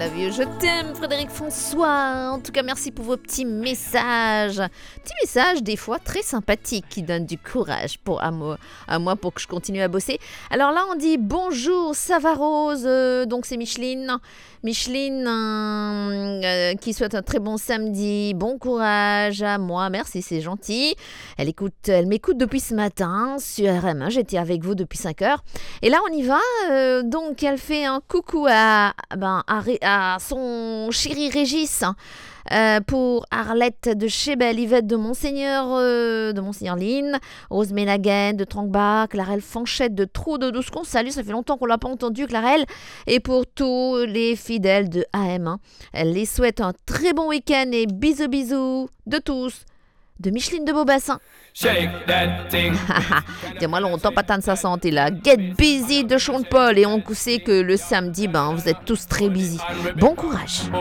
love you. Je t'aime, Frédéric François. En tout cas, merci pour vos petits messages. Petits messages, des fois, très sympathiques, qui donnent du courage à moi pour que je continue à bosser. Alors là, on dit bonjour, ça va Rose. Donc, c'est Micheline. Micheline qui souhaite un très bon samedi. Bon courage à moi. Merci, c'est gentil. Elle m'écoute depuis ce matin sur RM1. J'étais avec vous depuis 5 heures. Et là, on y va. Donc, elle fait un coucou à son chéri Régis. Pour Arlette de Chébel, Yvette de Monseigneur Lynn, Rose Ménaguen de Trangbach, Clarelle Fanchette de Trou de Douscon. Salut, ça fait longtemps qu'on l'a pas entendu, Clarelle. Et pour tous les fidèles de AM, elle les souhaite un très bon week-end et bisous de tous. De Micheline de Beaubassin. Shake that thing. Dis-moi longtemps, pas tant de sa santé là. Get busy de Sean Paul. Et on sait que le samedi, vous êtes tous très busy. Bon courage.